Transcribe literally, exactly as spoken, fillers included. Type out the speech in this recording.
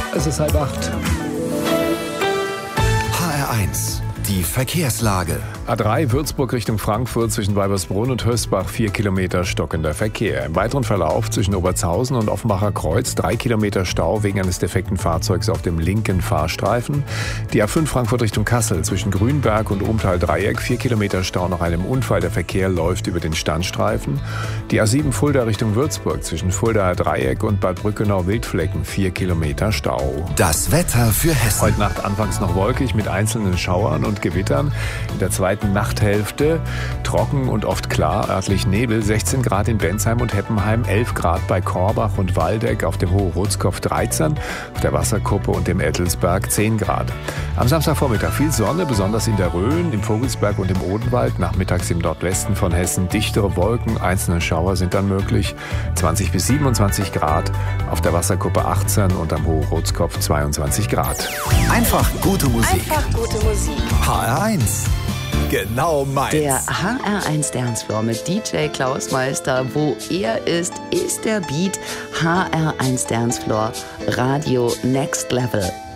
Es ist halb acht. H R eins, die Verkehrslage. A drei Würzburg Richtung Frankfurt zwischen Weibersbrunn und Hösbach vier Kilometer stockender Verkehr. Im weiteren Verlauf zwischen Obertshausen und Offenbacher Kreuz drei Kilometer Stau wegen eines defekten Fahrzeugs auf dem linken Fahrstreifen. Die A fünf Frankfurt Richtung Kassel zwischen Grünberg und Umtal-Dreieck vier Kilometer Stau nach einem Unfall. Der Verkehr läuft über den Standstreifen. Die A sieben Fulda Richtung Würzburg zwischen Fuldaer Dreieck und Bad Brückenau-Wildflecken vier Kilometer Stau. Das Wetter für Hessen. Heute Nacht anfangs noch wolkig mit einzelnen Schauern und Gewittern. In der zweiten Nachthälfte trocken und oft klar, örtlich Nebel, sechzehn Grad in Bensheim und Heppenheim, elf Grad bei Korbach und Waldeck, auf dem Hohe Rotskopf dreizehn, auf der Wasserkuppe und dem Ettelsberg zehn Grad. Am Samstagvormittag viel Sonne, besonders in der Rhön, im Vogelsberg und im Odenwald, nachmittags im Nordwesten von Hessen dichtere Wolken, einzelne Schauer sind dann möglich, zwanzig bis siebenundzwanzig Grad, auf der Wasserkuppe achtzehn und am Hohe Rotskopf zweiundzwanzig Grad. Einfach gute Musik. Einfach gute Musik. H R eins. Genau meins. Der H R eins Dancefloor mit D J Klaus Meister. Wo er ist, ist der Beat. H R eins Dancefloor. Radio Next Level.